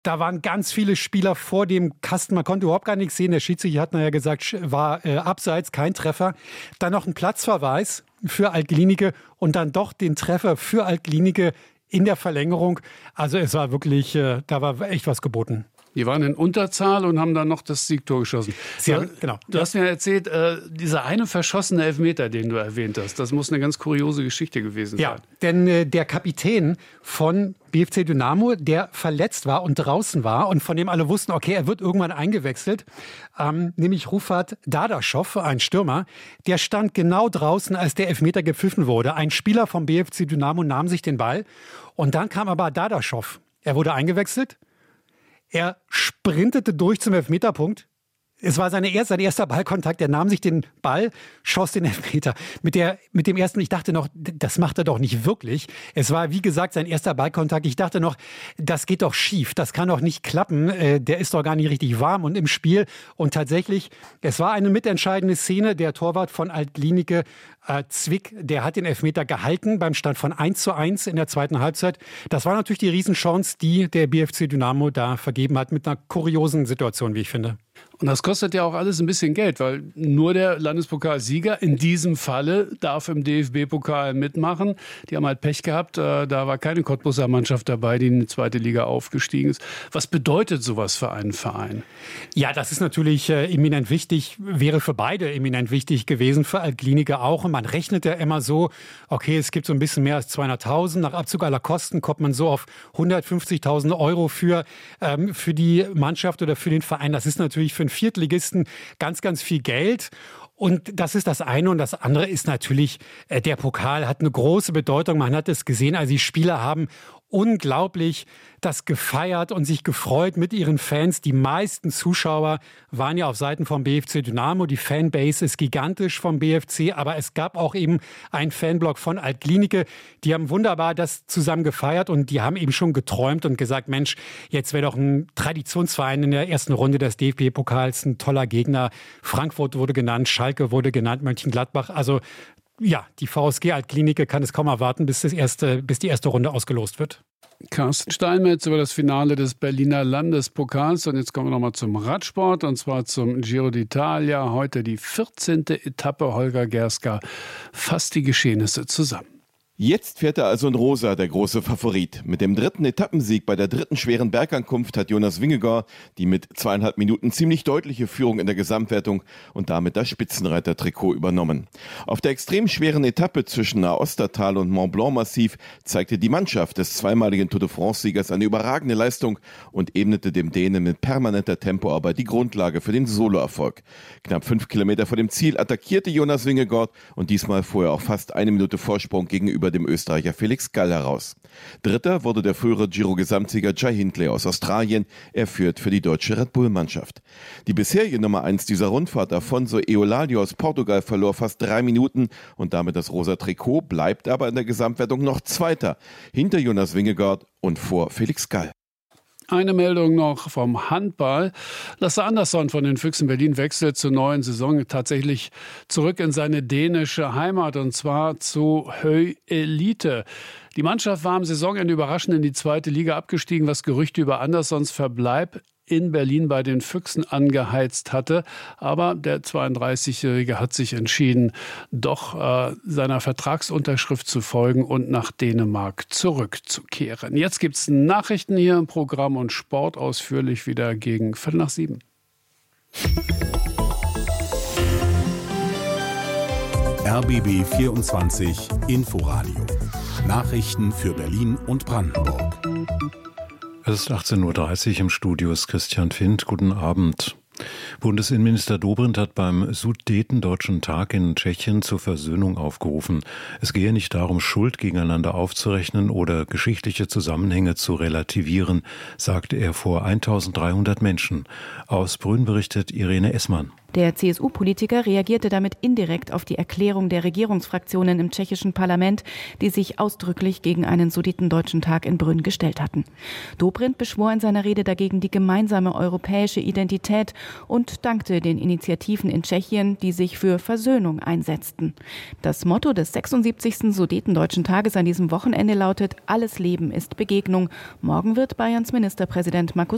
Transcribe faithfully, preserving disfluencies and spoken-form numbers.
Da waren ganz viele Spieler vor dem Kasten. Man konnte überhaupt gar nichts sehen. Der Schiedsrichter hat nachher gesagt, war äh, abseits, kein Treffer. Dann noch ein Platzverweis für Alt-Glienicke und dann doch den Treffer für Alt-Glienicke in der Verlängerung. Also es war wirklich, äh, da war echt was geboten. Die waren in Unterzahl und haben dann noch das Siegtor geschossen. Sehr, genau. Du hast mir erzählt, äh, dieser eine verschossene Elfmeter, den du erwähnt hast, das muss eine ganz kuriose Geschichte gewesen sein. Ja, denn äh, der Kapitän von B F C Dynamo, der verletzt war und draußen war und von dem alle wussten, okay, er wird irgendwann eingewechselt, ähm, nämlich Rufat Dadaschow, ein Stürmer, der stand genau draußen, als der Elfmeter gepfiffen wurde. Ein Spieler vom B F C Dynamo nahm sich den Ball und dann kam aber Dadaschow. Er wurde eingewechselt. Er sprintete durch zum Elfmeterpunkt. Es war seine erste, sein erster Ballkontakt. Er nahm sich den Ball, schoss den Elfmeter. Mit, der, mit dem ersten, ich dachte noch, das macht er doch nicht wirklich. Es war, wie gesagt, sein erster Ballkontakt. Ich dachte noch, das geht doch schief. Das kann doch nicht klappen. Der ist doch gar nicht richtig warm und im Spiel. Und tatsächlich, es war eine mitentscheidende Szene. Der Torwart von Alt-Glienicke, äh, Zwick, der hat den Elfmeter gehalten beim Stand von eins zu eins in der zweiten Halbzeit. Das war natürlich die Riesenchance, die der B F C Dynamo da vergeben hat, mit einer kuriosen Situation, wie ich finde. Und das kostet ja auch alles ein bisschen Geld, weil nur der Landespokalsieger in diesem Falle darf im D F B-Pokal mitmachen. Die haben halt Pech gehabt, da war keine Cottbuser Mannschaft dabei, die in die zweite Liga aufgestiegen ist. Was bedeutet sowas für einen Verein? Ja, das ist natürlich äh, eminent wichtig, wäre für beide eminent wichtig gewesen, für Alt-Glienicke auch. Und man rechnet ja immer so, okay, es gibt so ein bisschen mehr als zweihunderttausend. Nach Abzug aller Kosten kommt man so auf hundertfünfzigtausend Euro für, ähm, für die Mannschaft oder für den Verein. Das ist natürlich für einen Viertligisten ganz, ganz viel Geld. Und das ist das eine. Und das andere ist natürlich, äh, der Pokal hat eine große Bedeutung. Man hat es gesehen, also die Spieler haben unglaublich das gefeiert und sich gefreut mit ihren Fans. Die meisten Zuschauer waren ja auf Seiten vom B F C Dynamo. Die Fanbase ist gigantisch vom B F C, aber es gab auch eben einen Fanblock von Alt-Glienicke. Die haben wunderbar das zusammen gefeiert und die haben eben schon geträumt und gesagt, Mensch, jetzt wäre doch ein Traditionsverein in der ersten Runde des D F B-Pokals ein toller Gegner. Frankfurt wurde genannt, Schalke wurde genannt, Mönchengladbach. Also ja, die V S G Alt-Glienicke kann es kaum erwarten, bis, das erste, bis die erste Runde ausgelost wird. Carsten Steinmetz über das Finale des Berliner Landespokals. Und jetzt kommen wir nochmal zum Radsport, und zwar zum Giro d'Italia. Heute die vierzehnte Etappe. Holger Gerska fasst die Geschehnisse zusammen. Jetzt fährt er also in Rosa, der große Favorit. Mit dem dritten Etappensieg bei der dritten schweren Bergankunft hat Jonas Vingegaard die mit zweieinhalb Minuten ziemlich deutliche Führung in der Gesamtwertung und damit das Spitzenreiter-Trikot übernommen. Auf der extrem schweren Etappe zwischen Aostatal und Mont Blanc-Massiv zeigte die Mannschaft des zweimaligen Tour de France-Siegers eine überragende Leistung und ebnete dem Dänen mit permanenter Tempoarbeit die Grundlage für den Soloerfolg. Knapp fünf Kilometer vor dem Ziel attackierte Jonas Vingegaard und diesmal fuhr er auch fast eine Minute Vorsprung gegenüber dem Österreicher Felix Gall heraus. Dritter wurde der frühere Giro-Gesamtsieger Jai Hindley aus Australien. Er führt für die deutsche Red Bull-Mannschaft. Die bisherige Nummer eins dieser Rundfahrt, Afonso Eulalia aus Portugal, verlor fast drei Minuten und damit das rosa Trikot, bleibt aber in der Gesamtwertung noch Zweiter, hinter Jonas Vingegaard und vor Felix Gall. Eine Meldung noch vom Handball. Lasse Andersson von den Füchsen Berlin wechselt zur neuen Saison tatsächlich zurück in seine dänische Heimat, und zwar zu Høj Elite. Die Mannschaft war am Saisonende überraschend in die zweite Liga abgestiegen, was Gerüchte über Anderssons Verbleib in Berlin bei den Füchsen angeheizt hatte. Aber der zweiunddreißigjährige hat sich entschieden, doch äh, seiner Vertragsunterschrift zu folgen und nach Dänemark zurückzukehren. Jetzt gibt es Nachrichten hier im Programm und Sport ausführlich wieder gegen Viertel nach sieben. R B B vierundzwanzig Inforadio. Nachrichten für Berlin und Brandenburg. Es ist achtzehn Uhr dreißig, im Studio ist Christian Findt. Guten Abend. Bundesinnenminister Dobrindt hat beim Sudetendeutschen Tag in Tschechien zur Versöhnung aufgerufen. Es gehe nicht darum, Schuld gegeneinander aufzurechnen oder geschichtliche Zusammenhänge zu relativieren, sagte er vor eintausenddreihundert Menschen. Aus Brünn berichtet Irene Essmann. Der C S U-Politiker reagierte damit indirekt auf die Erklärung der Regierungsfraktionen im tschechischen Parlament, die sich ausdrücklich gegen einen Sudetendeutschen Tag in Brünn gestellt hatten. Dobrindt beschwor in seiner Rede dagegen die gemeinsame europäische Identität und dankte den Initiativen in Tschechien, die sich für Versöhnung einsetzten. Das Motto des sechsundsiebzigsten Sudetendeutschen Tages an diesem Wochenende lautet: Alles Leben ist Begegnung. Morgen wird Bayerns Ministerpräsident Markus